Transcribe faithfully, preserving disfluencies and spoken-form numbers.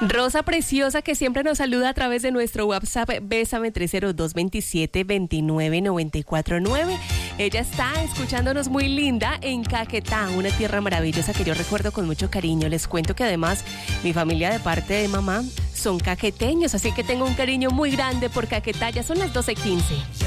Rosa preciosa que siempre nos saluda a través de nuestro WhatsApp Bésame tres cero dos, veintisiete, veintinueve, noventa y cuatro nueve. Ella está escuchándonos muy linda en Caquetá, una tierra maravillosa que yo recuerdo con mucho cariño. Les cuento que además mi familia de parte de mamá son caqueteños, así que tengo un cariño muy grande por Caquetá. Ya son las doce quince.